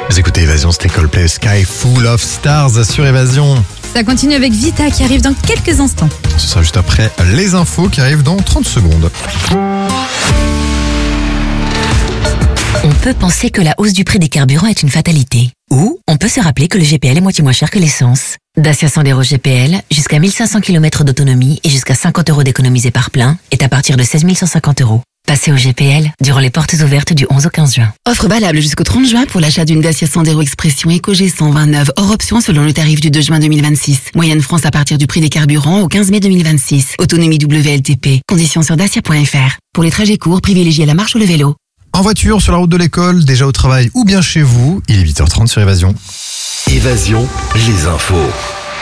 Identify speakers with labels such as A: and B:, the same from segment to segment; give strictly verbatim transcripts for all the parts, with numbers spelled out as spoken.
A: Vous écoutez Évasion, c'était Coldplay, Sky Full of Stars sur Évasion.
B: Ça continue avec Vita qui arrive dans quelques instants.
A: Ce sera juste après les infos qui arrivent dans trente secondes.
C: On peut penser que la hausse du prix des carburants est une fatalité. Ou on peut se rappeler que le G P L est moitié moins cher que l'essence. Dacia Sandero G P L, jusqu'à mille cinq cents kilomètres d'autonomie et jusqu'à cinquante euros d'économisés par plein, est à partir de seize mille cent cinquante euros. Passez au G P L durant les portes ouvertes du onze au quinze juin.
D: Offre valable jusqu'au trente juin pour l'achat d'une Dacia Sandero Expression Eco G cent vingt-neuf, hors option selon le tarif du deux juin deux mille vingt-six. Moyenne France à partir du prix des carburants au quinze mai deux mille vingt-six. Autonomie W L T P. Conditions sur dacia point f r. Pour les trajets courts, privilégiez la marche ou le vélo.
A: En voiture, sur la route de l'école, déjà au travail ou bien chez vous, il est huit heures trente sur Évasion.
E: Évasion, les infos.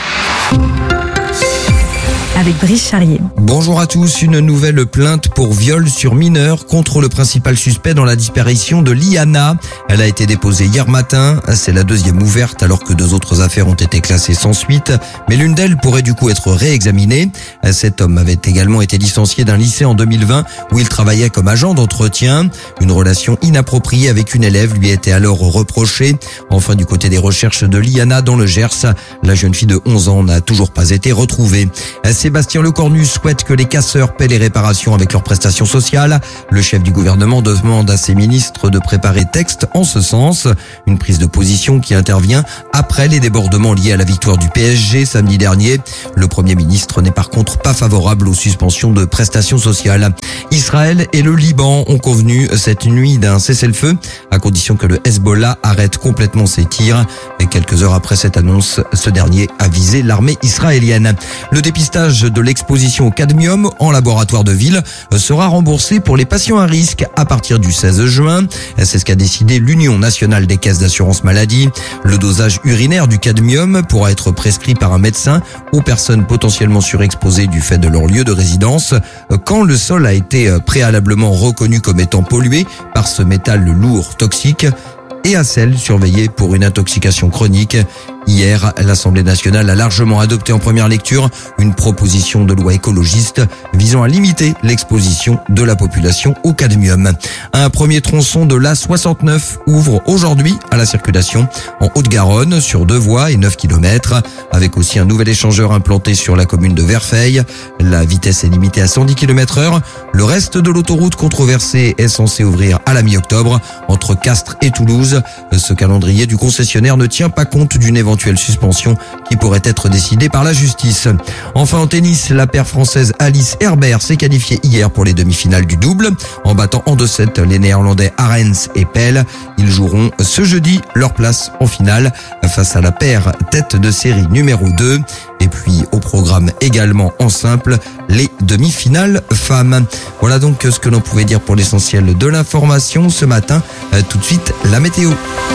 B: Avec Brice Charrier.
F: Bonjour à tous, une nouvelle plainte pour viol sur mineur contre le principal suspect dans la disparition de Liana. Elle a été déposée hier matin, c'est la deuxième ouverte alors que deux autres affaires ont été classées sans suite, mais l'une d'elles pourrait du coup être réexaminée. Cet homme avait également été licencié d'un lycée en deux mille vingt où il travaillait comme agent d'entretien. Une relation inappropriée avec une élève lui était alors reprochée. Enfin, du côté des recherches de Liana dans le Gers, la jeune fille de onze ans n'a toujours pas été retrouvée. Sébastien Lecornu souhaite que les casseurs paient les réparations avec leurs prestations sociales. Le chef du gouvernement demande à ses ministres de préparer texte en ce sens. Une prise de position qui intervient après les débordements liés à la victoire du P S G samedi dernier. Le Premier ministre n'est par contre pas favorable aux suspensions de prestations sociales. Israël et le Liban ont convenu cette nuit d'un cessez-le-feu à condition que le Hezbollah arrête complètement ses tirs. Et quelques heures après cette annonce, ce dernier a visé l'armée israélienne. Le dépistage de l'exposition au cadmium en laboratoire de ville sera remboursé pour les patients à risque à partir du seize juin. C'est ce qu'a décidé l'Union nationale des caisses d'assurance maladie. Le dosage urinaire du cadmium pourra être prescrit par un médecin aux personnes potentiellement surexposées du fait de leur lieu de résidence quand le sol a été préalablement reconnu comme étant pollué par ce métal lourd toxique et à celles surveillées pour une intoxication chronique. Hier, l'Assemblée nationale a largement adopté en première lecture une proposition de loi écologiste visant à limiter l'exposition de la population au cadmium. Un premier tronçon de l'A soixante-neuf ouvre aujourd'hui à la circulation en Haute-Garonne sur deux voies et neuf kilomètres, avec aussi un nouvel échangeur implanté sur la commune de Verfeil. La vitesse est limitée à cent dix kilomètres heure. Le reste de l'autoroute controversée est censé ouvrir à la mi-octobre entre Castres et Toulouse. Ce calendrier du concessionnaire ne tient pas compte d'une éventuelle suspension qui pourrait être décidée par la justice. Enfin en tennis, la paire française Alice Herbert s'est qualifiée hier pour les demi-finales du double en battant en deux sept les néerlandais Arens et Pell. Ils joueront ce jeudi leur place en finale face à la paire tête de série numéro deux. Et puis au programme également en simple, les demi-finales femmes. Voilà donc ce que l'on pouvait dire pour l'essentiel de l'information ce matin. Tout de suite, la météo.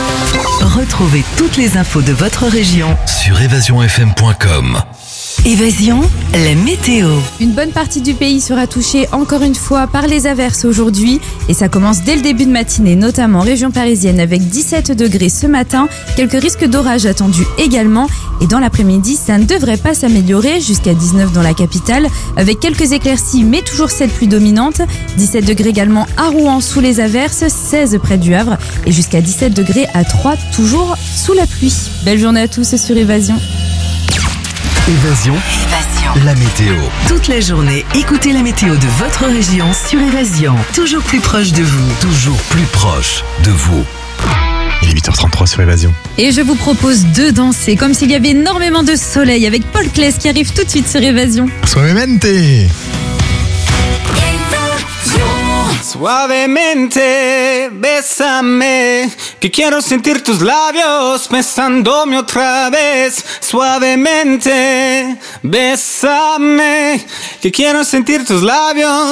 G: Retrouvez toutes les infos de votre région
E: Sur évasion f m point com.
G: Évasion, la météo.
B: Une bonne partie du pays sera touchée encore une fois par les averses aujourd'hui et ça commence dès le début de matinée, notamment en région parisienne avec dix-sept degrés ce matin. Quelques risques d'orage attendus également et dans l'après-midi, ça ne devrait pas s'améliorer jusqu'à dix-neuf dans la capitale avec quelques éclaircies mais toujours cette pluie dominante. dix-sept degrés également à Rouen sous les averses, seize près du Havre et jusqu'à dix-sept degrés à Troyes toujours sous la pluie. Belle journée à tous sur Évasion.
E: Évasion,
G: Évasion.
E: la météo.
G: Toute la journée, écoutez la météo de votre région sur Évasion. Toujours plus proche de vous.
E: Toujours plus proche de vous.
A: Il est huit heures trente-trois sur Évasion.
B: Et je vous propose de danser comme s'il y avait énormément de soleil avec Paul Claes qui arrive tout de suite sur Évasion.
A: Suavemente.
H: Suavemente, bésame, que quiero sentir tus labios besándome otra vez. Suavemente, bésame, que quiero sentir tus labios